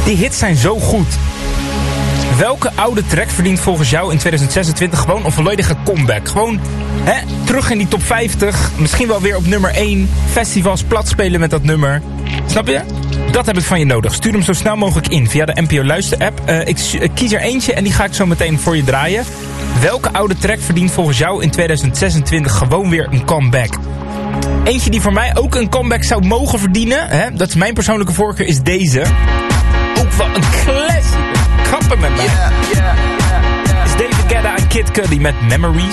Die hits zijn zo goed. Welke oude track verdient volgens jou in 2026 gewoon een volledige comeback? Gewoon terug in die top 50. Misschien wel weer op nummer 1. Festivals plat spelen met dat nummer. Snap je? Dat heb ik van je nodig. Stuur hem zo snel mogelijk in via de NPO Luister app. Ik kies er eentje en die ga ik zo meteen voor je draaien. Welke oude track verdient volgens jou in 2026 gewoon weer een comeback? Eentje die voor mij ook een comeback zou mogen verdienen. Dat is mijn persoonlijke voorkeur, is deze. Ook wel een classic. Kappen met mij. Is David Guetta en Kid Cudi met Memories.